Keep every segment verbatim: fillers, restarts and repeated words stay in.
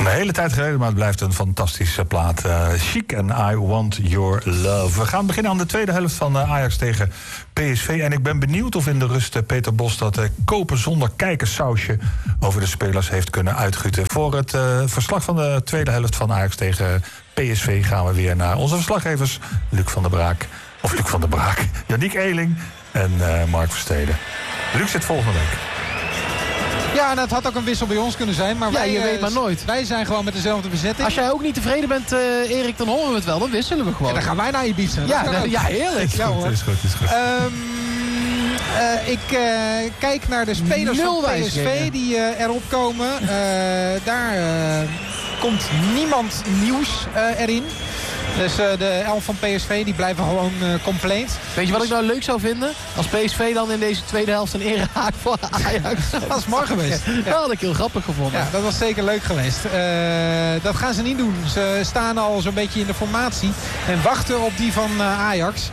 hele tijd geleden, maar het blijft een fantastische plaat. Uh, Chic en I Want Your Love. We gaan beginnen aan de tweede helft van uh, Ajax tegen P S V. En ik ben benieuwd of in de rust uh, Peter Bos dat uh, kopen zonder kijkerssausje over de spelers heeft kunnen uitgieten. Voor het uh, verslag van de tweede helft van Ajax tegen P S V gaan we weer naar onze verslaggevers Luc van der Braak. Of Luc van der Braak, Yannick Eeling en uh, Mark Versteden. Luc zit volgende week. Ja, en het had ook een wissel bij ons kunnen zijn. Maar ja, wij, je weet maar nooit. Wij zijn gewoon met dezelfde bezetting. Als jij ook niet tevreden bent, uh, Erik, dan horen we het wel. Dan wisselen we gewoon. Ja, dan gaan wij naar Ibiza. Ja, de, ja heerlijk. Ja, hoor. Is goed, is goed. Um, uh, ik uh, kijk naar de spelers Nul van P S V die uh, erop komen. Uh, daar uh, komt niemand nieuws uh, erin. Dus uh, de elf van P S V die blijven gewoon uh, compleet. Weet je wat ik nou leuk zou vinden? Als P S V dan in deze tweede helft een erehaak voor Ajax. Dat is mooi geweest. Ja, dat had ik heel grappig gevonden. Ja, dat was zeker leuk geweest. Uh, dat gaan ze niet doen. Ze staan al zo'n beetje in de formatie. En wachten op die van uh, Ajax.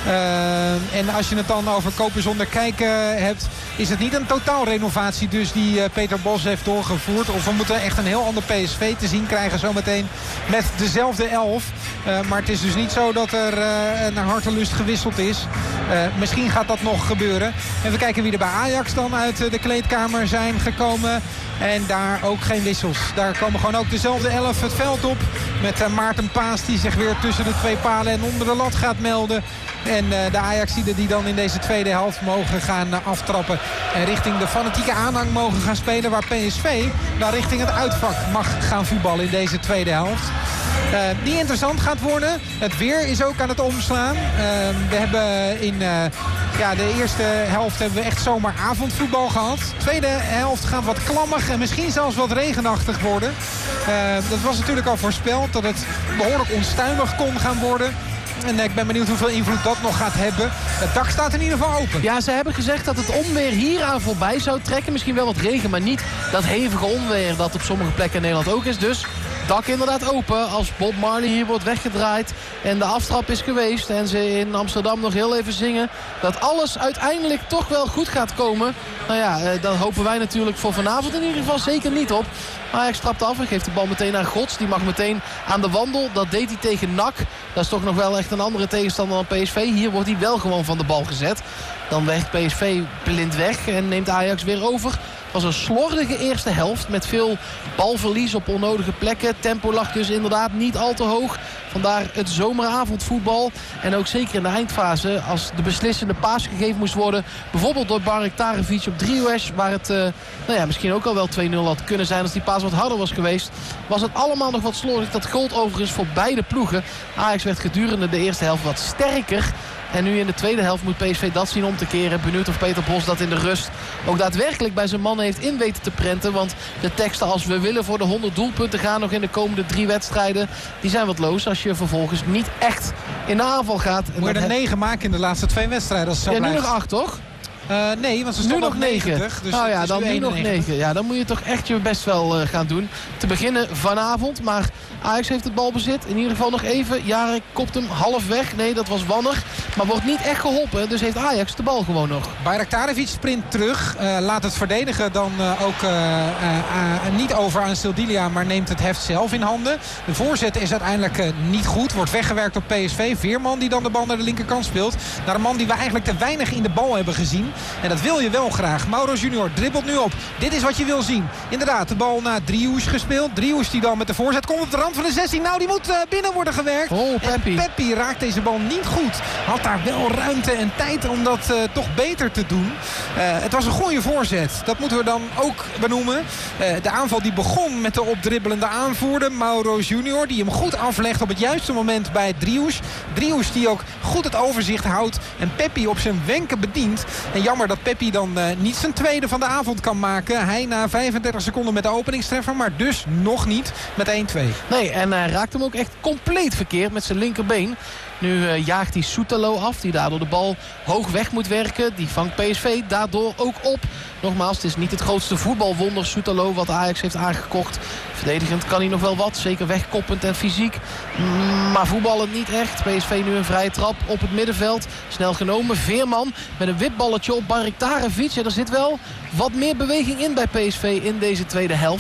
Uh, en als je het dan over kopen zonder kijken hebt, is het niet een totaalrenovatie dus die uh, Peter Bos heeft doorgevoerd. Of we moeten echt een heel ander P S V te zien krijgen zometeen met dezelfde elf. Uh, maar het is dus niet zo dat er uh, naar hartelust gewisseld is. Uh, misschien gaat dat nog gebeuren. En we kijken wie er bij Ajax dan uit uh, de kleedkamer zijn gekomen. En daar ook geen wissels. Daar komen gewoon ook dezelfde elf het veld op. Met uh, Maarten Paas die zich weer tussen de twee palen en onder de lat gaat melden. En uh, de Ajaxiden die dan in deze tweede helft mogen gaan uh, aftrappen. En richting de fanatieke aanhang mogen gaan spelen. Waar P S V dan richting het uitvak mag gaan voetballen in deze tweede helft. Uh, die interessant gaat worden. Het weer is ook aan het omslaan. Uh, we hebben in uh, ja, de eerste helft hebben we echt zomaar avondvoetbal gehad. De tweede helft gaat wat klammig en misschien zelfs wat regenachtig worden. Uh, dat was natuurlijk al voorspeld dat het behoorlijk onstuimig kon gaan worden. En ik ben benieuwd hoeveel invloed dat nog gaat hebben. Het dak staat in ieder geval open. Ja, ze hebben gezegd dat het onweer hieraan voorbij zou trekken. Misschien wel wat regen, maar niet dat hevige onweer dat op sommige plekken in Nederland ook is. Dus dak inderdaad open als Bob Marley hier wordt weggedraaid. En de aftrap is geweest. En ze in Amsterdam nog heel even zingen. Dat alles uiteindelijk toch wel goed gaat komen. Nou ja, dat hopen wij natuurlijk voor vanavond in ieder geval zeker niet op. Ajax trapt af en geeft de bal meteen aan Gods. Die mag meteen aan de wandel. Dat deed hij tegen N A C. Dat is toch nog wel echt een andere tegenstander dan P S V. Hier wordt hij wel gewoon van de bal gezet. Dan werkt P S V blind weg en neemt Ajax weer over. Het was een slordige eerste helft met veel balverlies op onnodige plekken. Tempo lag dus inderdaad niet al te hoog. Vandaar het zomeravondvoetbal. En ook zeker in de eindfase als de beslissende paas gegeven moest worden. Bijvoorbeeld door Barik Tarevic op Driehues. Waar het uh, nou ja, misschien ook al wel twee nul had kunnen zijn als die paas wat harder was geweest. Was het allemaal nog wat slordig. Dat gold overigens voor beide ploegen. Ajax werd gedurende de eerste helft wat sterker. En nu in de tweede helft moet P S V dat zien om te keren. Benieuwd of Peter Bos dat in de rust ook daadwerkelijk bij zijn mannen heeft in weten te prenten. Want de teksten als we willen voor de honderd doelpunten gaan nog in de komende drie wedstrijden. Die zijn wat loos als je vervolgens niet echt in de aanval gaat. En moet je er he- negen maken in de laatste twee wedstrijden als het zo ja, blijft. nu nog acht, toch? Uh, nee, want ze nu stonden nog op negentig. negen. Dus nou het ja, is dan nu nog negen. Ja, dan moet je toch echt je best wel uh, gaan doen. Te beginnen vanavond, maar Ajax heeft het balbezit. In ieder geval nog even. Jarek kopt hem half weg. Nee, dat was Wanner. Maar wordt niet echt geholpen. Dus heeft Ajax de bal gewoon nog. Bayraktarevic sprint terug. Uh, laat het verdedigen dan uh, ook uh, uh, uh, niet over aan Sildilia. Maar neemt het heft zelf in handen. De voorzet is uiteindelijk uh, niet goed. Wordt weggewerkt door P S V. Veerman die dan de bal naar de linkerkant speelt. Naar een man die we eigenlijk te weinig in de bal hebben gezien. En dat wil je wel graag. Mauro Junior dribbelt nu op. Dit is wat je wil zien. Inderdaad, de bal naar Driehues gespeeld. Driehues die dan met de voorzet komt op de rand van de zestien. Nou, die moet uh, binnen worden gewerkt. Oh, Peppi. En Peppi raakt deze bal niet goed. Had daar wel ruimte en tijd om dat uh, toch beter te doen. Uh, het was een goede voorzet. Dat moeten we dan ook benoemen. Uh, de aanval die begon met de opdribbelende aanvoerder Mauro Junior. Die hem goed aflegt op het juiste moment bij Driehues. Driehues die ook goed het overzicht houdt. En Peppi op zijn wenken bedient. En jammer dat Peppi dan uh, niet zijn tweede van de avond kan maken. Hij na vijfendertig seconden met de openingstreffer. Maar dus nog niet met één twee. Nee, en hij raakt hem ook echt compleet verkeerd met zijn linkerbeen. Nu uh, jaagt hij Soetalo af, die daardoor de bal hoog weg moet werken. Die vangt P S V daardoor ook op. Nogmaals, het is niet het grootste voetbalwonder Soetalo wat Ajax heeft aangekocht. Verdedigend kan hij nog wel wat, zeker wegkoppend en fysiek. Maar voetballend niet echt. P S V nu een vrije trap op het middenveld. Snel genomen, Veerman met een wipballetje op Barik Tarevic. Ja, er zit wel wat meer beweging in bij P S V in deze tweede helft.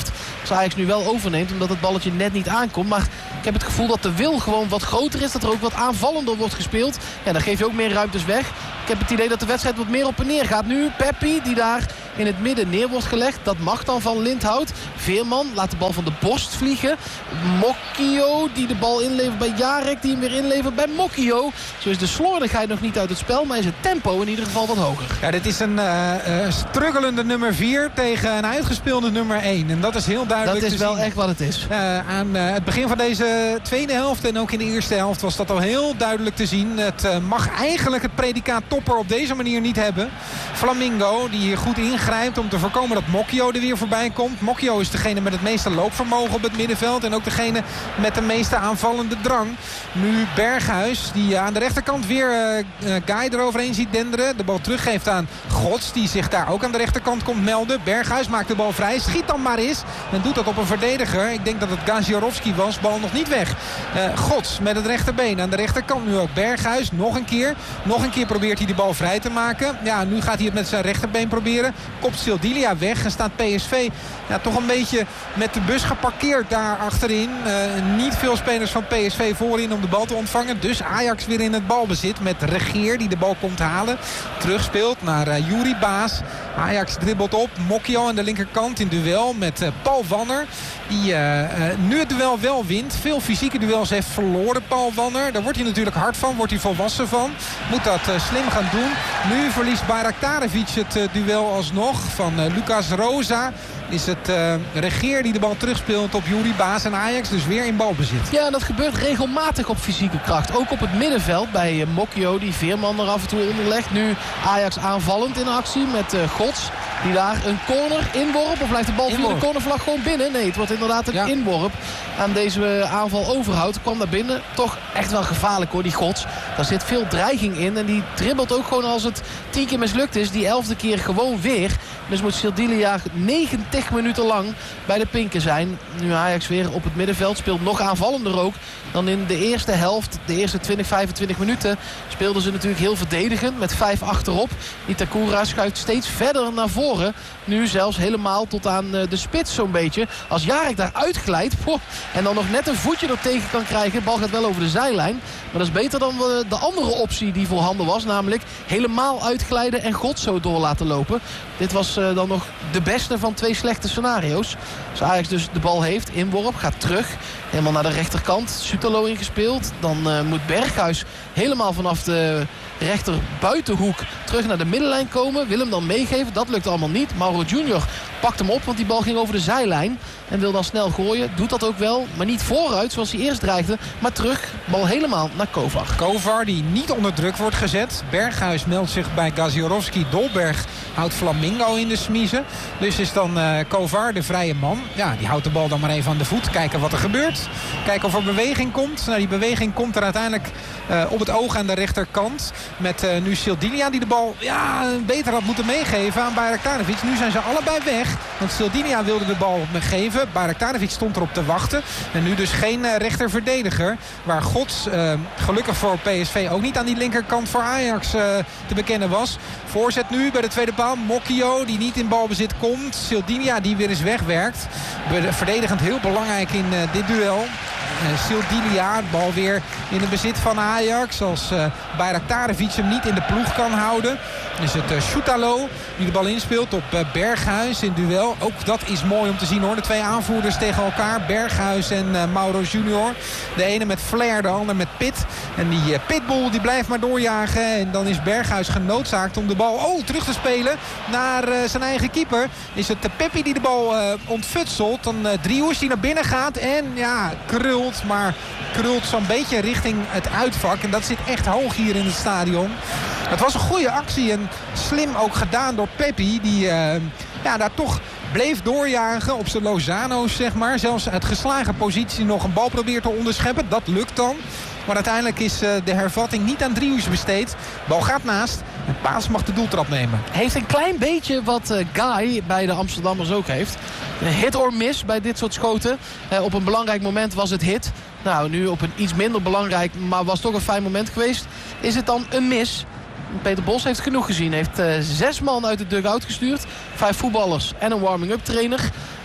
Als Ajax nu wel overneemt, omdat het balletje net niet aankomt. Maar ik heb het gevoel dat de wil gewoon wat groter is. Dat er ook wat aanvallender wordt gespeeld. Ja, dan geef je ook meer ruimtes weg. Ik heb het idee dat de wedstrijd wat meer op en neer gaat. Nu Peppi, die daar in het midden neer wordt gelegd. Dat mag dan van Lindhout. Veerman laat de bal van de borst vliegen. Mokkio, die de bal inlevert bij Jarek. Die hem weer inlevert bij Mokkio. Zo is de slordigheid nog niet uit het spel. Maar is het tempo in ieder geval wat hoger. Ja, dit is een uh, uh, struggelende nummer vier tegen een uitgespeelde nummer één. En dat is heel duidelijk Dat is te wel zien. echt wat het is. Uh, aan uh, het begin van deze tweede helft en ook in de eerste helft was dat al heel duidelijk te zien. Het uh, mag eigenlijk het predicaat topper op deze manier niet hebben. Flamingo, die hier goed ingrijpt om te voorkomen dat Mokkio er weer voorbij komt. Mokkio is degene met het meeste loopvermogen op het middenveld. En ook degene met de meeste aanvallende drang. Nu Berghuis, die aan de rechterkant weer uh, Guy eroverheen ziet denderen. De bal teruggeeft aan Gods, die zich daar ook aan de rechterkant komt melden. Berghuis maakt de bal vrij. Schiet dan maar eens. En doet dat op een verdediger. Ik denk dat het Gaziorowski was. Bal nog niet weg. Uh, Gods met het rechterbeen. Aan de rechterkant nu ook Berghuis. Nog een keer. Nog een keer probeert hij de bal vrij te maken. Ja, nu gaat hij het met zijn rechterbeen proberen. Kopt Sildilia weg. En staat P S V ja, toch een beetje met de bus geparkeerd daar achterin. Uh, niet veel spelers van P S V voorin om de bal te ontvangen. Dus Ajax weer in het balbezit met Regeer die de bal komt halen. Terugspeelt naar uh, Juri Baas. Ajax dribbelt op. Mokkio aan de linkerkant in duel met uh, Paul Wanner. Die uh, uh, nu het duel wel wint. Veel fysieke duels heeft verloren Paul Wanner. Daar wordt hij natuurlijk hard van. Wordt hij volwassen van. Moet dat uh, slim gaan doen. Nu verliest Bayraktarevic het uh, duel alsnog van uh, Lucas Rosa. Is het uh, Regeer die de bal terugspeelt op Juri Baas en Ajax dus weer in balbezit. Ja, dat gebeurt regelmatig op fysieke kracht. Ook op het middenveld bij uh, Mokkio die Veerman er af en toe onderlegt. Nu Ajax aanvallend in actie met uh, Gods. Die daar een corner inworp. Of blijft de bal via de cornervlag gewoon binnen? Nee, het wordt inderdaad een ja. inworp aan deze aanval overhoudt. Kwam naar binnen. Toch echt wel gevaarlijk hoor, die Gods. Daar zit veel dreiging in. En die dribbelt ook gewoon als het tien keer mislukt is. Die elfde keer gewoon weer. Dus moet Sildilia negentig minuten lang bij de pinken zijn. Nu Ajax weer op het middenveld. Speelt nog aanvallender ook dan in de eerste helft. De eerste twintig, vijfentwintig minuten speelden ze natuurlijk heel verdedigend. Met vijf achterop. Itakura schuift steeds verder naar voren. Nu zelfs helemaal tot aan de spits zo'n beetje. Als Jarek daar uitglijdt. Poh, en dan nog net een voetje er tegen kan krijgen. De bal gaat wel over de zijlijn. Maar dat is beter dan de andere optie die voorhanden was. Namelijk helemaal uitglijden en God zo door laten lopen. Dit was uh, dan nog de beste van twee slechte scenario's. Als Ajax dus de bal heeft, inworp, gaat terug. Helemaal naar de rechterkant. Sutalo ingespeeld. Dan uh, moet Berghuis helemaal vanaf de rechter buitenhoek terug naar de middenlijn komen. Wil hem dan meegeven. Dat lukt allemaal niet. Mauro Junior pakt hem op, want die bal ging over de zijlijn. En wil dan snel gooien. Doet dat ook wel. Maar niet vooruit, zoals hij eerst dreigde. Maar terug. Bal helemaal naar Kovar. Kovar die niet onder druk wordt gezet. Berghuis meldt zich bij Gaziorowski. Dolberg houdt Flamingo in de smiezen. Dus is dan uh, Kovar de vrije man. Ja, die houdt de bal dan maar even aan de voet. Kijken wat er gebeurt. Kijken of er beweging komt. Nou, die beweging komt er uiteindelijk uh, op het oog aan de rechterkant. Met uh, nu Sildilia die de bal ja, beter had moeten meegeven aan Bayraktarevic. Nu zijn ze allebei weg. Want Sildilia wilde de bal geven. Bayraktarevic stond erop te wachten. En nu dus geen uh, rechterverdediger. Waar Gods uh, gelukkig voor P S V ook niet aan die linkerkant voor Ajax uh, te bekennen was. Voorzet nu bij de tweede paal. Mokkio die niet in balbezit komt. Sildilia die weer eens wegwerkt. Verdedigend heel belangrijk in uh, dit duel. Uh, Sildilia, bal weer in het bezit van Ajax. Als uh, Bayraktarevic hem niet in de ploeg kan houden. Is het uh, Sutalo die de bal inspeelt op uh, Berghuis in duel. Ook dat is mooi om te zien hoor. De twee aanvoerders tegen elkaar. Berghuis en uh, Mauro Junior. De ene met flair, de ander met pit. En die uh, pitbull die blijft maar doorjagen. En dan is Berghuis genoodzaakt om de bal oh, terug te spelen naar uh, zijn eigen keeper. Is het uh, Peppi die de bal uh, ontfutselt. Dan uh, Driehoes die naar binnen gaat. En ja, krult. Maar krult zo'n beetje richting het uitvak. En dat zit echt hoog hier in het stadion. Het was een goede actie en slim ook gedaan door Peppi. Die uh, ja, daar toch bleef doorjagen op zijn Lozano's, zeg maar. Zelfs uit geslagen positie nog een bal probeert te onderscheppen. Dat lukt dan. Maar uiteindelijk is uh, de hervatting niet aan Driehoes besteed. Bal gaat naast en Paas mag de doeltrap nemen. Heeft een klein beetje wat uh, Guy bij de Amsterdammers ook heeft. Hit or miss bij dit soort schoten. Uh, op een belangrijk moment was het hit. Nou, nu op een iets minder belangrijk, maar was toch een fijn moment geweest. Is het dan een mis? Peter Bos heeft genoeg gezien. Heeft uh, zes man uit de dugout gestuurd. Vijf voetballers en een warming-up trainer.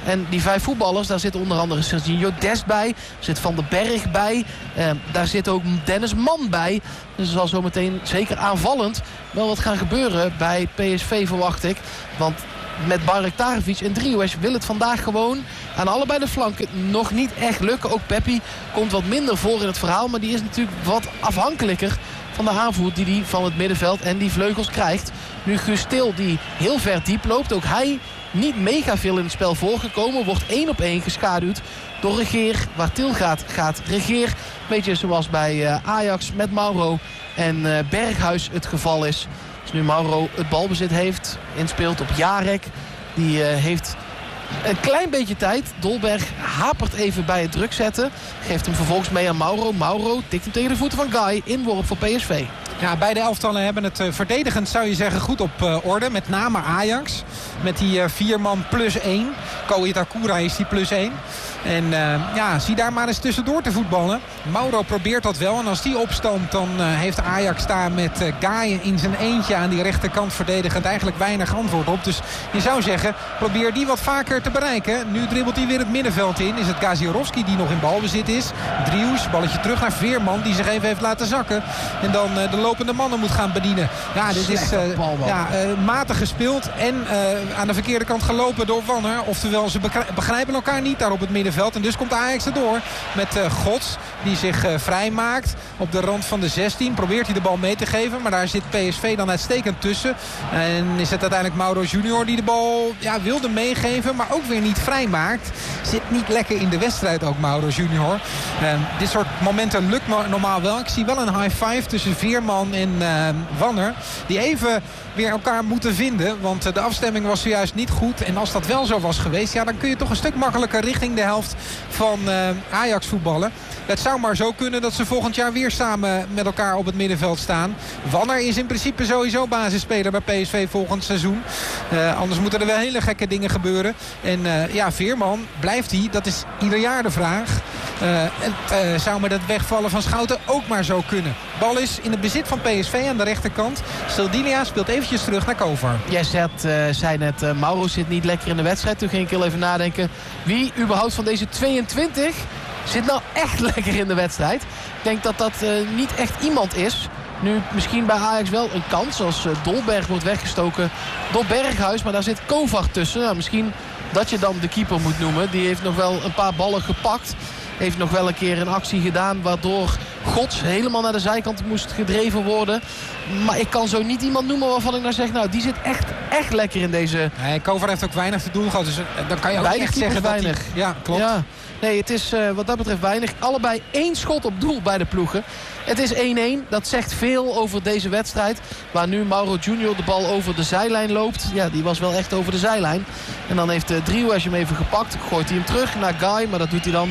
En die vijf voetballers, daar zit onder andere Serginho Dest bij. Zit Van den Berg bij. Uh, daar zit ook Dennis Mann bij. Dus er zal zometeen zeker aanvallend wel wat gaan gebeuren bij P S V, verwacht ik. Want met Barektarevic en Driehuis wil het vandaag gewoon aan allebei de flanken nog niet echt lukken. Ook Peppi komt wat minder voor in het verhaal. Maar die is natuurlijk wat afhankelijker van de aanvoer die hij van het middenveld en die vleugels krijgt. Nu Guus Til, die heel ver diep loopt. Ook hij niet mega veel in het spel voorgekomen. Wordt één op één geschaduwd door Regeer. Waar Til gaat, gaat Regeer. Beetje zoals bij uh, Ajax met Mauro en uh, Berghuis het geval is. Dus nu Mauro het balbezit heeft, inspeelt op Jarek. Die uh, heeft een klein beetje tijd. Dolberg hapert even bij het druk zetten. Geeft hem vervolgens mee aan Mauro. Mauro tikt hem tegen de voeten van Guy. Inworp voor P S V. Ja, beide elftallen hebben het uh, verdedigend, zou je zeggen, goed op uh, orde. Met name Ajax. Met die uh, vier man plus één. Ko Itakura is die plus één. En uh, ja, zie daar maar eens tussendoor te voetballen. Mauro probeert dat wel. En als die opstoomt, dan uh, heeft Ajax daar met uh, Gaye in zijn eentje aan die rechterkant verdedigend eigenlijk weinig antwoord op. Dus je zou zeggen, probeer die wat vaker te bereiken. Nu dribbelt hij weer het middenveld in. Is het Gaziorowski die nog in balbezit is. Driehuis, balletje terug naar Veerman die zich even heeft laten zakken. En dan uh, de lopende mannen moet gaan bedienen. Ja, dit is uh, ja, uh, matig gespeeld en uh, aan de verkeerde kant gelopen door Wanner. Oftewel, ze begrijpen elkaar niet daar op het middenveld. En dus komt Ajax erdoor met uh, Gods die zich uh, vrij maakt op de rand van de zestien. Probeert hij de bal mee te geven, maar daar zit P S V dan uitstekend tussen. En is het uiteindelijk Mauro Junior die de bal ja, wilde meegeven, maar ook weer niet vrij maakt. Zit niet lekker in de wedstrijd ook Mauro Junior. Uh, dit soort momenten lukt normaal wel. Ik zie wel een high five tussen Veerman en uh, Wanner. Die even weer elkaar moeten vinden. Want uh, de afstemming was zojuist niet goed. En als dat wel zo was geweest, ja, dan kun je toch een stuk makkelijker richting de helft van uh, Ajax voetballen. Het zou maar zo kunnen dat ze volgend jaar weer samen met elkaar op het middenveld staan. Wanner is in principe sowieso basisspeler bij P S V volgend seizoen. Uh, anders moeten er wel hele gekke dingen gebeuren. En uh, ja, Veerman, blijft hij? Dat is ieder jaar de vraag. Uh, het uh, zou met het wegvallen van Schouten ook maar zo kunnen. Bal is in het bezit van P S V aan de rechterkant. Sildilia speelt eventjes terug naar Kovar. Jij zet, uh, zei net, uh, Mauro zit niet lekker in de wedstrijd. Toen ging ik heel even nadenken. Wie überhaupt van deze tweeëntwintig zit nou echt lekker in de wedstrijd? Ik denk dat dat uh, niet echt iemand is. Nu misschien bij Ajax wel een kans. Als uh, Dolberg wordt weggestoken door Berghuis. Maar daar zit Kovar tussen. Nou, misschien dat je dan de keeper moet noemen. Die heeft nog wel een paar ballen gepakt. Heeft nog wel een keer een actie gedaan waardoor Gods helemaal naar de zijkant moest gedreven worden. Maar ik kan zo niet iemand noemen waarvan ik nou zeg, nou die zit echt, echt lekker in deze... Nee, Kovar heeft ook weinig te doen gehad. Dus dan kan je ook weinig echt zeggen dat weinig. hij... Ja, klopt. Ja. Nee, het is uh, wat dat betreft weinig. Allebei één schot op doel bij de ploegen. Het is één-één. Dat zegt veel over deze wedstrijd. Waar nu Mauro Junior de bal over de zijlijn loopt. Ja, die was wel echt over de zijlijn. En dan heeft uh, Driehuis hem even gepakt. Gooit hij hem terug naar Guy. Maar dat doet hij dan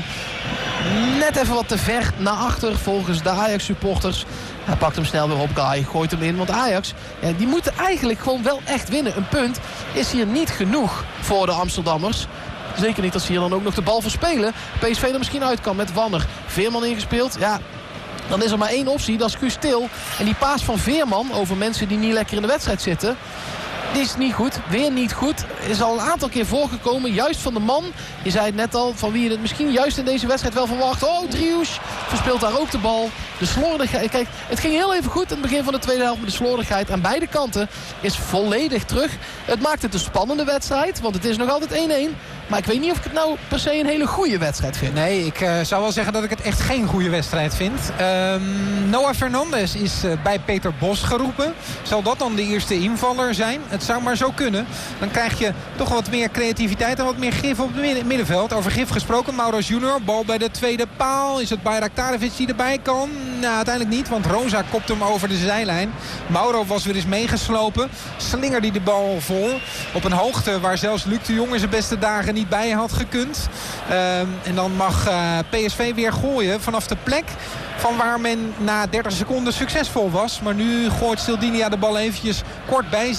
net even wat te ver naar achter volgens de Ajax-supporters. Hij pakt hem snel weer op Guy. Gooit hem in. Want Ajax, ja, die moeten eigenlijk gewoon wel echt winnen. Een punt is hier niet genoeg voor de Amsterdammers. Zeker niet als ze hier dan ook nog de bal verspelen. P S V er misschien uit kan met Wanner. Veerman ingespeeld. Ja, dan is er maar één optie. Dat is Guus Til. En die paas van Veerman over mensen die niet lekker in de wedstrijd zitten. Die is niet goed. Weer niet goed. Is al een aantal keer voorgekomen. Juist van de man. Je zei het net al. Van wie je het misschien juist in deze wedstrijd wel verwacht. Oh, Driehuis verspeelt daar ook de bal. De slordigheid. Kijk, het ging heel even goed in het begin van de tweede helft. Maar de slordigheid aan beide kanten is volledig terug. Het maakt het een spannende wedstrijd. Want het is nog altijd één-één. Maar ik weet niet of ik het nou per se een hele goede wedstrijd vind. Nee, ik uh, zou wel zeggen dat ik het echt geen goede wedstrijd vind. Um, Noah Fernandes is uh, bij Peter Bos geroepen. Zal dat dan de eerste invaller zijn? Het zou maar zo kunnen. Dan krijg je toch wat meer creativiteit en wat meer gif op het middenveld. Over gif gesproken, Mauro Junior. Bal bij de tweede paal. Is het Barektarevic die erbij kan? Nou, uiteindelijk niet, want Rosa kopt hem over de zijlijn. Mauro was weer eens meegeslopen. Slinger die de bal vol. Op een hoogte waar zelfs Luc de Jong in zijn beste dagen niet bij had gekund. Uh, en dan mag uh, P S V weer gooien vanaf de plek van waar men na dertig seconden succesvol was. Maar nu gooit Sildinia de bal eventjes kort bij zich naar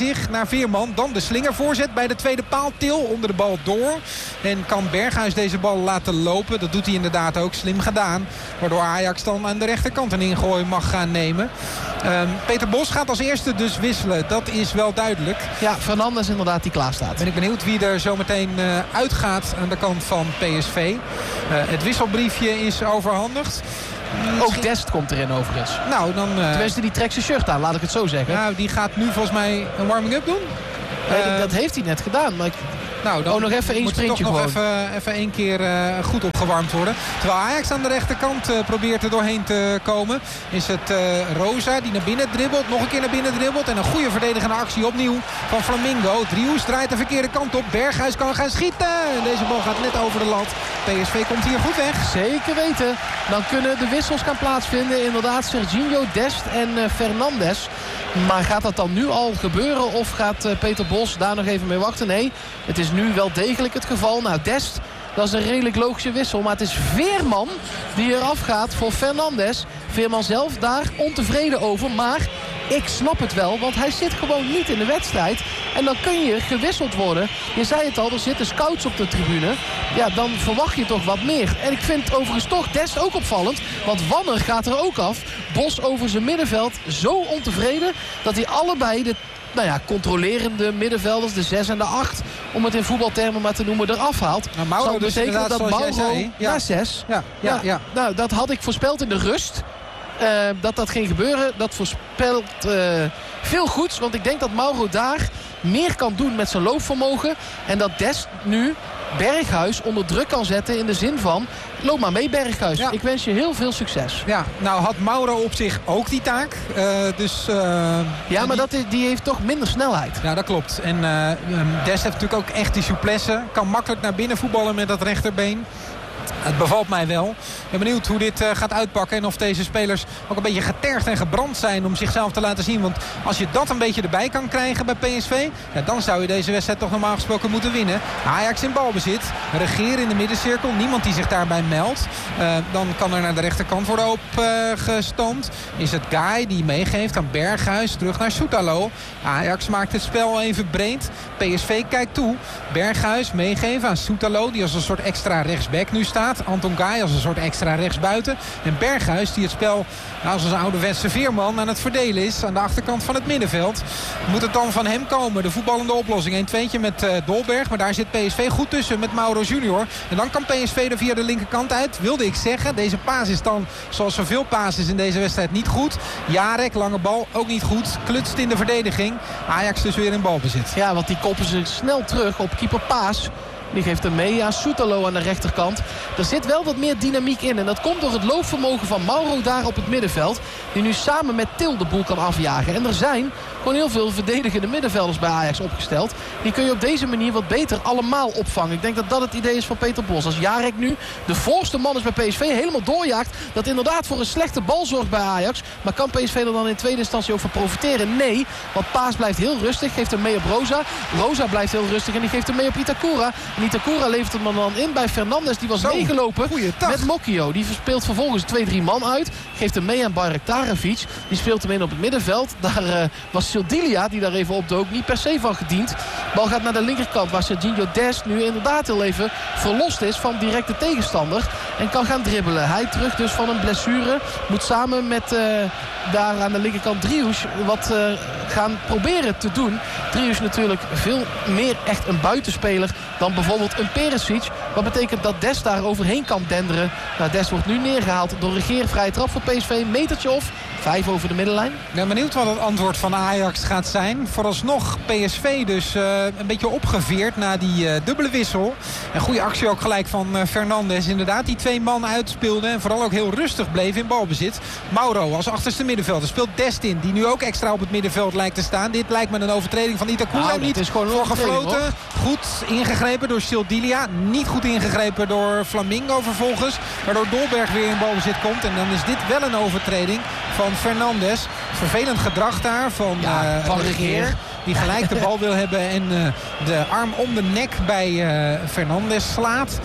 naar Veerman. Dan de slingervoorzet bij de tweede paal. Til onder de bal door. En kan Berghuis deze bal laten lopen. Dat doet hij inderdaad ook slim gedaan. Waardoor Ajax dan aan de rechterkant een ingooi mag gaan nemen. Um, Peter Bos gaat als eerste dus wisselen. Dat is wel duidelijk. Ja, Fernandes inderdaad die klaar staat. Ben ik benieuwd wie er zometeen uh, uitgaat aan de kant van P S V. Uh, het wisselbriefje is overhandigd. Ook Dest komt erin overigens. Nou, dan... Uh... Tenminste, die trekt zijn shirt aan, laat ik het zo zeggen. Nou, die gaat nu volgens mij een warming-up doen. Nee, uh... dat heeft hij net gedaan, maar... Ik... Nou, dan oh, nog even één sprintje toch nog gewoon. even, even één keer uh, goed opgewarmd worden. Terwijl Ajax aan de rechterkant uh, probeert er doorheen te komen. Is het uh, Rosa die naar binnen dribbelt. Nog een keer naar binnen dribbelt. En een goede verdedigende actie opnieuw van Flamingo. Driehoes draait de verkeerde kant op. Berghuis kan gaan schieten. Deze bal gaat net over de lat. P S V komt hier goed weg. Zeker weten. Dan kunnen de wissels gaan plaatsvinden. Inderdaad, Serginho, Dest en uh, Fernandes. Maar gaat dat dan nu al gebeuren? Of gaat uh, Peter Bos daar nog even mee wachten? Nee, het is nu wel degelijk het geval. Nou, Dest, dat is een redelijk logische wissel. Maar het is Veerman die eraf gaat voor Fernandes. Veerman zelf daar ontevreden over. Maar ik snap het wel, want hij zit gewoon niet in de wedstrijd. En dan kun je gewisseld worden. Je zei het al, er zitten scouts op de tribune. Ja, dan verwacht je toch wat meer. En ik vind overigens toch Dest ook opvallend. Want Wanner gaat er ook af. Bos over zijn middenveld zo ontevreden dat hij allebei de... Nou ja, controlerende middenvelders, de zes en de acht, om het in voetbaltermen maar te noemen, eraf haalt. Nou, Mauro zal dus betekenen dat Mauro ja. naar zes. Ja, ja, ja, ja. Nou, dat had ik voorspeld in de rust. Uh, dat dat ging gebeuren. Dat voorspelt uh, veel goeds. Want ik denk dat Mauro daar meer kan doen met zijn loopvermogen. En dat Dest nu Berghuis onder druk kan zetten in de zin van... loop maar mee Berghuis. Ja. Ik wens je heel veel succes. Ja, nou had Mauro op zich ook die taak. Uh, dus, uh, ja, maar die... dat is, die heeft toch minder snelheid. Ja, dat klopt. En uh, Dest heeft natuurlijk ook echt die souplesse. Kan makkelijk naar binnen voetballen met dat rechterbeen. Het bevalt mij wel. Ik ben benieuwd hoe dit uh, gaat uitpakken. En of deze spelers ook een beetje getergd en gebrand zijn om zichzelf te laten zien. Want als je dat een beetje erbij kan krijgen bij P S V... Ja, dan zou je deze wedstrijd toch normaal gesproken moeten winnen. Ajax in balbezit. Regeer in de middencirkel. Niemand die zich daarbij meldt. Uh, dan kan er naar de rechterkant worden opgestoomd. Uh, Is het Guy die meegeeft aan Berghuis. Terug naar Soetalo. Ajax maakt het spel even breed. P S V kijkt toe. Berghuis meegeven aan Soetalo. Die als een soort extra rechtsback nu staat. Anton Guy als een soort extra rechtsbuiten. En Berghuis die het spel nou, als een ouderwetse Veerman aan het verdelen is. Aan de achterkant van het middenveld. Moet het dan van hem komen. De voetballende oplossing. een tweetje met uh, Dolberg. Maar daar zit P S V goed tussen met Mauro Junior. En dan kan P S V er via de linkerkant uit. Wilde ik zeggen. Deze paas is dan zoals zoveel pases in deze wedstrijd niet goed. Jarek, lange bal, ook niet goed. Klutst in de verdediging. Ajax dus weer in balbezit. Ja, want die koppen ze snel terug op keeper Paas. Die geeft hem mee aan Soetalo aan de rechterkant. Er zit wel wat meer dynamiek in. En dat komt door het loopvermogen van Mauro daar op het middenveld. Die nu samen met Til de boel kan afjagen. En er zijn gewoon heel veel verdedigende middenvelders bij Ajax opgesteld. Die kun je op deze manier wat beter allemaal opvangen. Ik denk dat dat het idee is van Peter Bos. Als Jarek nu de voorste man is bij P S V helemaal doorjaagt. Dat inderdaad voor een slechte bal zorgt bij Ajax. Maar kan P S V er dan in tweede instantie ook van profiteren? Nee, want Paas blijft heel rustig. Geeft hem mee op Rosa. Rosa blijft heel rustig en die geeft hem mee op Itakura. En Itakura levert hem dan in bij Fernandes. Die was Zo, meegelopen met Mokio. Die verspeelt vervolgens twee, drie man uit. Geeft hem mee aan Bayraktarevic. Die speelt hem in op het middenveld. Daar uh, was Sildilia, die daar even opdook, niet per se van gediend. Bal gaat naar de linkerkant, waar Serginho Dest nu inderdaad heel even verlost is van directe tegenstander. En kan gaan dribbelen. Hij terug dus van een blessure. Moet samen met uh, daar aan de linkerkant Driehoes wat uh, gaan proberen te doen. Driehoes natuurlijk veel meer echt een buitenspeler dan bijvoorbeeld een Perisic. Wat betekent dat Dest daar overheen kan denderen. Nou, Dest wordt nu neergehaald door Regeer. Vrije trap voor P S V. Een metertje of vijf over de middenlijn. Ik ben benieuwd wat het antwoord van Ajax gaat zijn. Vooralsnog P S V dus uh, een beetje opgeveerd na die uh, dubbele wissel. Een goede actie ook gelijk van uh, Fernandes. Inderdaad, die twee man uitspeelde en vooral ook heel rustig bleef in balbezit. Mauro als achterste middenvelder speelt Dest in. Die nu ook extra op het middenveld lijkt te staan. Dit lijkt me een overtreding van Itakura. Nou, niet is gewoon voor gefloten. Hoor. Goed ingegrepen door Sildilia. Niet goed ingegrepen door Flamingo vervolgens. Waardoor Dolberg weer in balbezit komt. En dan is dit wel een overtreding van Fernandes. Vervelend gedrag daar van, ja, uh, van Regeer. Die gelijk de bal wil hebben en uh, de arm om de nek bij uh, Fernandes slaat.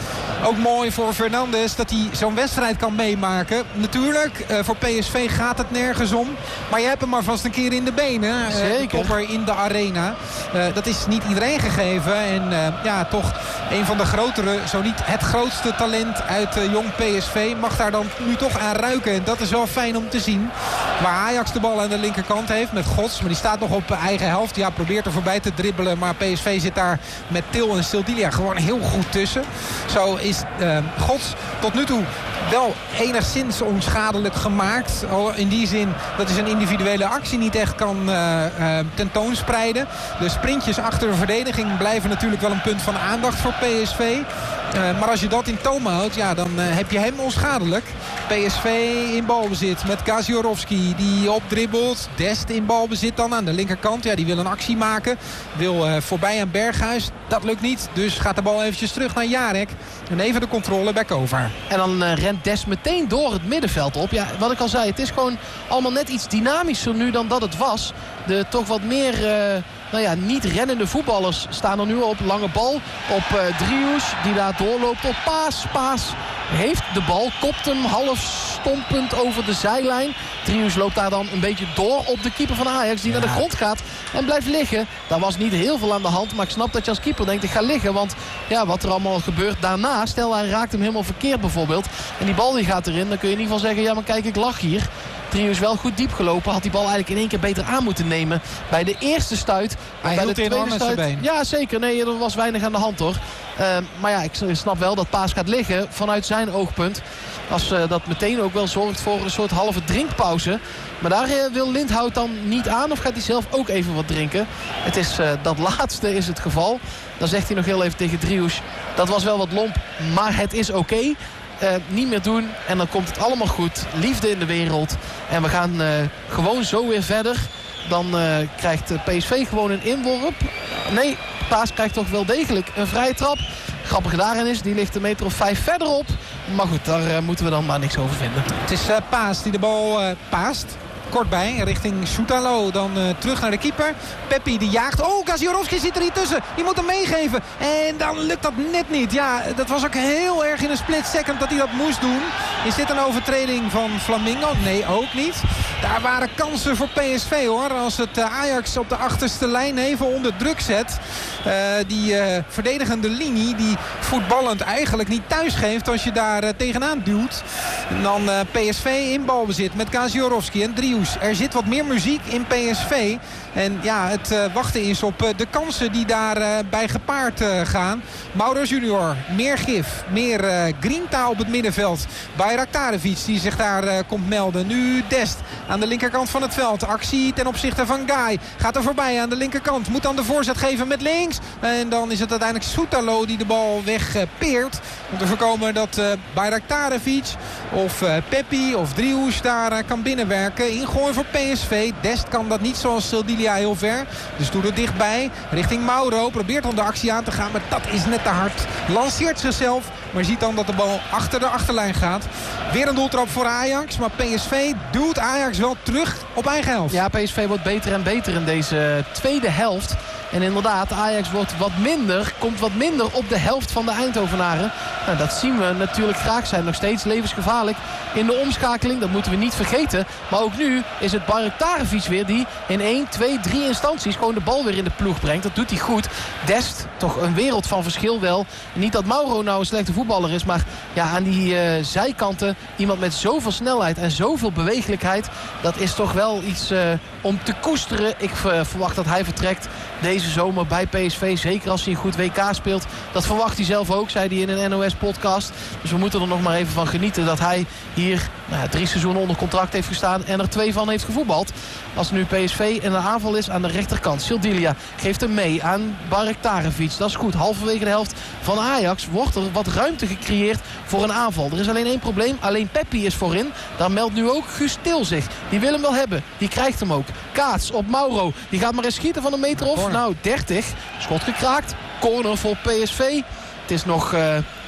Ook mooi voor Fernandes dat hij zo'n wedstrijd kan meemaken. Natuurlijk, uh, voor P S V gaat het nergens om. Maar je hebt hem maar vast een keer in de benen. Uh, Zeker. Topper in de arena. Uh, dat is niet iedereen gegeven. En uh, ja, toch een van de grotere, zo niet het grootste talent uit uh, jong P S V. Mag daar dan nu toch aan ruiken. En dat is wel fijn om te zien. Waar Ajax de bal aan de linkerkant heeft met Gods. Maar die staat nog op eigen helft. Ja, probeert er voorbij te dribbelen. Maar P S V zit daar met Til en Sildilia gewoon heel goed tussen. Zo is uh, Gods tot nu toe wel enigszins onschadelijk gemaakt. In die zin dat hij zijn individuele actie niet echt kan uh, uh, tentoonspreiden. De sprintjes achter de verdediging blijven natuurlijk wel een punt van aandacht voor P S V. Uh, maar als je dat in toom houdt, ja, dan uh, heb je hem onschadelijk. P S V in balbezit met Gaziorowski die opdribbelt. Dest in balbezit dan aan de linkerkant. Ja, die wil een actie maken. Wil uh, voorbij aan Berghuis. Dat lukt niet. Dus gaat de bal eventjes terug naar Jarek. En even de controle bij Kovar. En dan uh, rent Dest meteen door het middenveld op. Ja, wat ik al zei, het is gewoon allemaal net iets dynamischer nu dan dat het was. De toch wat meer uh, nou ja, niet rennende voetballers staan er nu op. Lange bal op uh, Driouche die daar doorloopt op Paas. Paas heeft de bal, kopt hem half stompend over de zijlijn. Driouche loopt daar dan een beetje door op de keeper van Ajax die ja. naar de grond gaat en blijft liggen. Daar was niet heel veel aan de hand, maar ik snap dat je als keeper denkt ik ga liggen. Want ja, wat er allemaal gebeurt daarna, stel hij raakt hem helemaal verkeerd bijvoorbeeld en die bal die gaat erin, dan kun je in ieder geval zeggen ja maar kijk ik lag hier. Driouche wel goed diep gelopen. Had die bal eigenlijk in één keer beter aan moeten nemen. Bij de eerste stuit. Hij bij hield de in tweede stuit. Been. Ja, zeker. Nee, er was weinig aan de hand hoor. Uh, maar ja, ik snap wel dat Paas gaat liggen vanuit zijn oogpunt. Als uh, dat meteen ook wel zorgt voor een soort halve drinkpauze. Maar daar uh, wil Lindhout dan niet aan. Of gaat hij zelf ook even wat drinken? Het is uh, dat laatste is het geval. Dan zegt hij nog heel even tegen Driouche. Dat was wel wat lomp, maar het is oké. Okay. Uh, niet meer doen en dan komt het allemaal goed. Liefde in de wereld. En we gaan uh, gewoon zo weer verder. Dan uh, krijgt P S V gewoon een inworp. Nee, Paas krijgt toch wel degelijk een vrije trap. Grappige daarin is, die ligt een meter of vijf verderop. Maar goed, daar uh, moeten we dan maar niks over vinden. Het is uh, Paas die de bal uh, paast. Kort bij, richting Soetalo. Dan uh, terug naar de keeper. Peppi die jaagt. Oh, Gaziorowski zit er hier tussen. Die moet hem meegeven. En dan lukt dat net niet. Ja, dat was ook heel erg in een split second dat hij dat moest doen. Is dit een overtreding van Flamingo? Nee, ook niet. Daar waren kansen voor P S V hoor. Als het uh, Ajax op de achterste lijn even onder druk zet. Uh, die uh, verdedigende linie die voetballend eigenlijk niet thuis geeft als je daar uh, tegenaan duwt. En dan uh, P S V in balbezit met Gaziorowski en Driouche. Er zit wat meer muziek in P S V. En ja, het uh, wachten is op uh, de kansen die daarbij uh, bij gepaard uh, gaan. Mauro Junior, meer gif, meer uh, grinta op het middenveld. Bayraktarevic die zich daar uh, komt melden. Nu Dest aan de linkerkant van het veld. Actie ten opzichte van Guy. Gaat er voorbij aan de linkerkant. Moet dan de voorzet geven met links. En dan is het uiteindelijk Soetalo die de bal wegpeert. Om te voorkomen dat uh, Bayraktarevic of uh, Peppi of Driouche daar uh, kan binnenwerken. Ingooi voor P S V. Dest kan dat niet zoals Sildilia heel ver. Dus doet het dichtbij. Richting Mauro. Probeert dan de actie aan te gaan. Maar dat is net te hard. Lanceert zichzelf. Maar ziet dan dat de bal achter de achterlijn gaat. Weer een doeltrap voor Ajax. Maar P S V duwt Ajax wel terug op eigen helft. Ja, P S V wordt beter en beter in deze tweede helft. En inderdaad, Ajax wordt wat minder, komt wat minder op de helft van de Eindhovenaren. Nou, dat zien we natuurlijk graag. Zijn nog steeds levensgevaarlijk in de omschakeling. Dat moeten we niet vergeten. Maar ook nu is het Bayraktarevic weer die in één, twee, drie instanties gewoon de bal weer in de ploeg brengt. Dat doet hij goed. Dest, toch een wereld van verschil wel. Niet dat Mauro nou een slechte voetballer is. Maar ja, aan die uh, zijkanten iemand met zoveel snelheid en zoveel bewegelijkheid. Dat is toch wel iets uh, om te koesteren. Ik uh, verwacht dat hij vertrekt deze zomer bij P S V. Zeker als hij een goed W K speelt. Dat verwacht hij zelf ook, zei hij in een N O S-podcast. Dus we moeten er nog maar even van genieten dat hij hier nou ja, drie seizoenen onder contract heeft gestaan en er twee van heeft gevoetbald. Als nu P S V in de aanval is aan de rechterkant. Sildilia geeft hem mee aan Bayraktarevic. Dat is goed. Halverwege de helft van Ajax wordt er wat ruimte gecreëerd voor een aanval. Er is alleen één probleem. Alleen Peppi is voorin. Daar meldt nu ook Guus Til zich. Die wil hem wel hebben. Die krijgt hem ook. Kaats op Mauro. Die gaat maar eens schieten van een meter of nou dertig. Schot gekraakt. Corner voor P S V. Het is nog uh,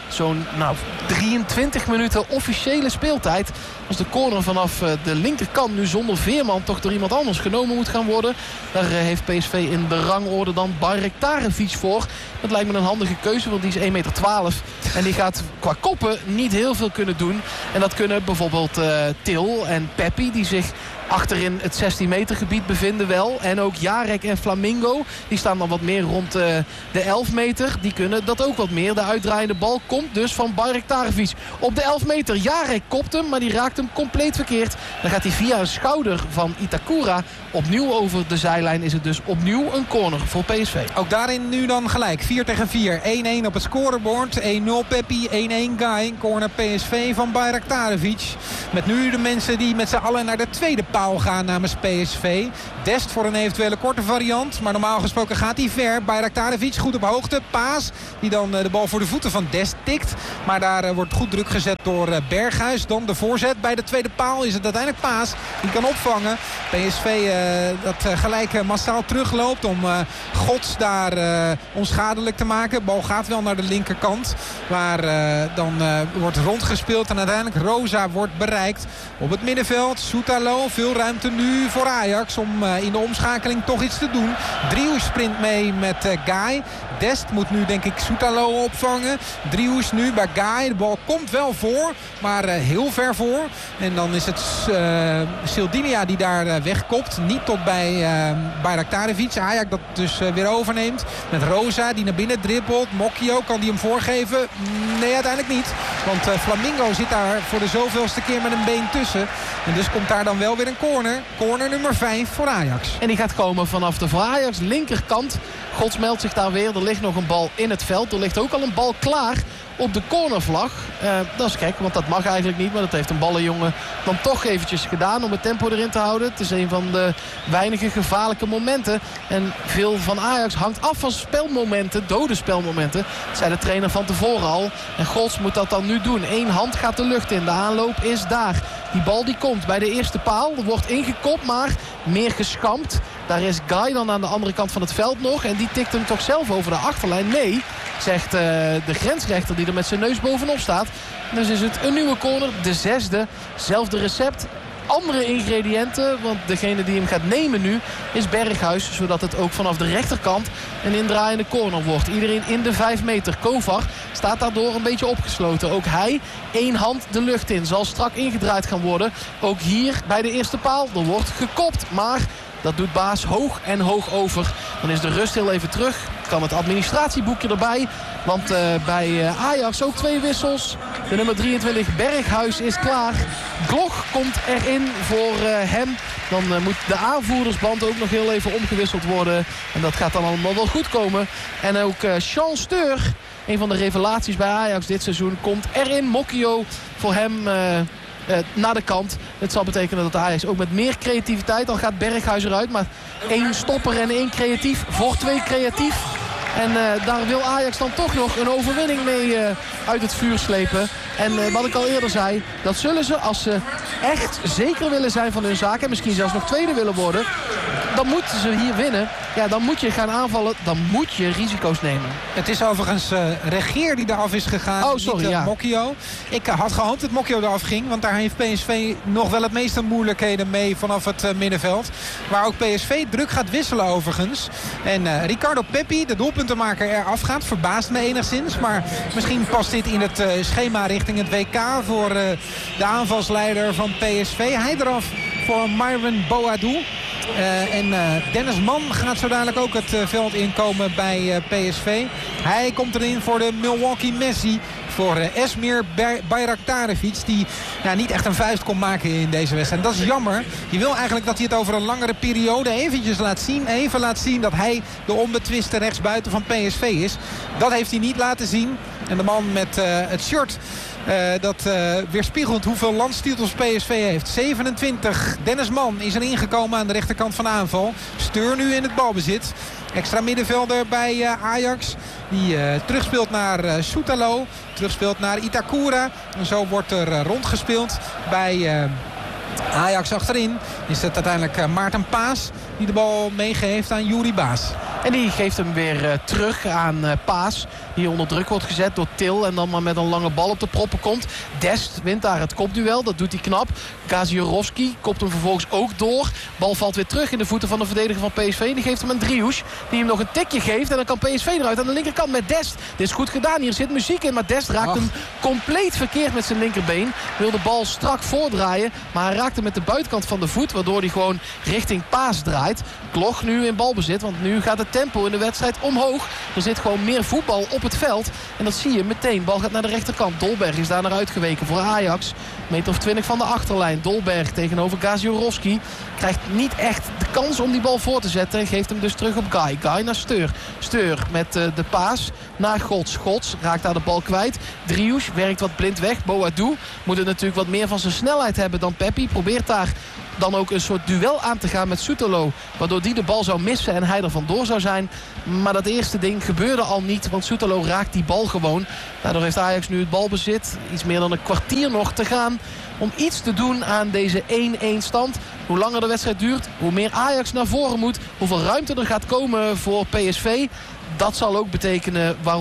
zo'n nou, drieëntwintig minuten officiële speeltijd. Als de corner vanaf de linkerkant nu zonder Veerman toch door iemand anders genomen moet gaan worden. Daar heeft P S V in de rangorde dan Bayraktarevic voor. Dat lijkt me een handige keuze, want die is één meter twaalf. En die gaat qua koppen niet heel veel kunnen doen. En dat kunnen bijvoorbeeld uh, Til en Peppi, die zich achterin het zestien meter gebied bevinden wel. En ook Jarek en Flamingo. Die staan dan wat meer rond uh, de elf meter. Die kunnen dat ook wat meer. De uitdraaiende bal komt dus van Bayraktarevic. Op de elf meter. Jarek kopt hem, maar die raakt hem compleet verkeerd. Dan gaat hij via een schouder van Itakura opnieuw over de zijlijn. Is het dus opnieuw een corner voor P S V. Ook daarin nu dan gelijk. vier tegen vier. één-één op het scorebord. één nul Peppi. één-één Guy. Corner P S V van Bayraktarevic. Met nu de mensen die met z'n allen naar de tweede paal gaan namens P S V. Dest voor een eventuele korte variant. Maar normaal gesproken gaat hij ver. Bayraktarevic goed op hoogte. Paas die dan de bal voor de voeten van Dest tikt. Maar daar uh, wordt goed druk gezet door uh, Berghuis. Dan de voorzet bij de tweede paal is het uiteindelijk Paas. Die kan opvangen. P S V uh, dat uh, gelijk uh, massaal terugloopt om uh, Gods daar uh, onschadelijk te maken. De bal gaat wel naar de linkerkant. Waar uh, dan uh, wordt rondgespeeld. En uiteindelijk Rosa wordt bereikt. Op het middenveld Soetalo. Veel ruimte nu voor Ajax om uh, in de omschakeling toch iets te doen. Driehoes sprint mee met uh, Guy. Dest moet nu denk ik Soetalo opvangen. Driehoes nu bij Guy. De bal komt wel voor, maar uh, heel ver voor. En dan is het uh, Sildinia die daar uh, wegkopt. Niet tot bij uh, Bayraktarevic. Ajax dat dus uh, weer overneemt. Met Rosa die naar binnen dribbelt. Mokio kan die hem voorgeven? Nee, uiteindelijk niet. Want uh, Flamingo zit daar voor de zoveelste keer met een been tussen. En dus komt daar dan wel weer een corner. Corner nummer vijf voor Ajax. En die gaat komen vanaf de voor Ajax linkerkant. Gods meldt zich daar weer. Er ligt nog een bal in het veld. Er ligt ook al een bal klaar op de cornervlag. Uh, dat is gek, want dat mag eigenlijk niet. Maar dat heeft een ballenjongen dan toch eventjes gedaan om het tempo erin te houden. Het is een van de weinige gevaarlijke momenten. En veel van Ajax hangt af van spelmomenten, dode spelmomenten. Dat zei de trainer van tevoren al. En Gods moet dat dan nu doen. Eén hand gaat de lucht in. De aanloop is daar. Die bal die komt bij de eerste paal. Er wordt ingekopt, maar meer geschampt. Daar is Guy dan aan de andere kant van het veld nog. En die tikt hem toch zelf over de achterlijn. Nee, zegt uh, de grensrechter die er met zijn neus bovenop staat. Dus is het een nieuwe corner. De zesde. Zelfde recept. Andere ingrediënten, want degene die hem gaat nemen nu is Berghuis. Zodat het ook vanaf de rechterkant een indraaiende corner wordt. Iedereen in de vijf meter. Kovar staat daardoor een beetje opgesloten. Ook hij, één hand de lucht in. Zal strak ingedraaid gaan worden. Ook hier bij de eerste paal. Er wordt gekopt, maar dat doet Baas hoog en hoog over. Dan is de rust heel even terug. Kan het administratieboekje erbij. Want uh, bij uh, Ajax ook twee wissels. De nummer drieëntwintig Berghuis is klaar. Gloch komt erin voor uh, hem. Dan uh, moet de aanvoerdersband ook nog heel even omgewisseld worden. En dat gaat dan allemaal wel goed komen. En ook uh, Sean Steur, een van de revelaties bij Ajax dit seizoen, komt erin. Mokio voor hem Uh, Uh, naar de kant. Het zal betekenen dat de Ajax ook met meer creativiteit. Dan gaat Berghuis eruit. Maar één stopper en één creatief voor twee creatief. En uh, daar wil Ajax dan toch nog een overwinning mee uh, uit het vuur slepen. En uh, wat ik al eerder zei, dat zullen ze als ze echt zeker willen zijn van hun zaak. En misschien zelfs nog tweede willen worden. Dan moeten ze hier winnen. Ja, dan moet je gaan aanvallen. Dan moet je risico's nemen. Het is overigens uh, Regeer die eraf is gegaan. Oh, sorry, niet, uh, ja. Mokio. Ik uh, had gehoopt dat Mokio eraf ging. Want daar heeft P S V nog wel het meeste moeilijkheden mee vanaf het uh, middenveld. Waar ook P S V druk gaat wisselen overigens. En uh, Ricardo Peppi, de doelpuntenmaker, eraf gaat. Verbaast me enigszins. Maar misschien past dit in het uh, schema richting het W K voor uh, de aanvalsleider van P S V. Hij eraf voor Myron Boadou. Uh, en uh, Dennis Mann gaat zo dadelijk ook het uh, veld inkomen bij uh, P S V. Hij komt erin voor de Milwaukee Messi. Voor uh, Esmir Bayraktarevic. Die ja, niet echt een vuist kon maken in deze wedstrijd. Dat is jammer. Je wil eigenlijk dat hij het over een langere periode eventjes laat zien. Even laat zien dat hij de onbetwiste rechtsbuiten van P S V is. Dat heeft hij niet laten zien. En de man met uh, het shirt Uh, dat uh, weerspiegelt hoeveel landstitels P S V heeft. zevenentwintig. Dennis Mann is er ingekomen aan de rechterkant van de aanval. Steur nu in het balbezit. Extra middenvelder bij uh, Ajax. Die uh, terugspeelt naar uh, Soetalo. Terugspeelt naar Itakura. En zo wordt er uh, rondgespeeld bij Uh, Ajax achterin is het uiteindelijk Maarten Paas die de bal meegeeft aan Juri Baas. En die geeft hem weer uh, terug aan uh, Paas. Die onder druk wordt gezet door Til. En dan maar met een lange bal op de proppen komt. Dest wint daar het kopduel. Dat doet hij knap. Gaziorowski kopt hem vervolgens ook door. Bal valt weer terug in de voeten van de verdediger van P S V. Die geeft hem een driehoes. Die hem nog een tikje geeft. En dan kan P S V eruit aan de linkerkant met Dest. Dit is goed gedaan. Hier zit muziek in. Maar Dest raakt Ach. hem compleet verkeerd met zijn linkerbeen. Wil de bal strak voordraaien. Maar hij raakt hem met de buitenkant van de voet. Waardoor hij gewoon richting Paas draait. Klok nu in balbezit. Want nu gaat het tempo in de wedstrijd omhoog. Er zit gewoon meer voetbal op het veld. En dat zie je meteen. Bal gaat naar de rechterkant. Dolberg is daar naar uitgeweken voor Ajax. Meter of twintig van de achterlijn. Dolberg tegenover Gaziorowski. Krijgt niet echt de kans om die bal voor te zetten. En geeft hem dus terug op Guy. Guy naar Steur. Steur met uh, de paas naar Gods. Gods raakt daar de bal kwijt. Driehoes werkt wat blind weg. Boadou moet het natuurlijk wat meer van zijn snelheid hebben dan Peppi. Probeert daar dan ook een soort duel aan te gaan met Soetelo. Waardoor die de bal zou missen en hij er vandoor zou zijn. Maar dat eerste ding gebeurde al niet. Want Soetelo raakt die bal gewoon. Daardoor heeft Ajax nu het balbezit. Iets meer dan een kwartier nog te gaan. Om iets te doen aan deze één-één stand. Hoe langer de wedstrijd duurt, hoe meer Ajax naar voren moet. Hoeveel ruimte er gaat komen voor P S V. Dat zal ook betekenen waarom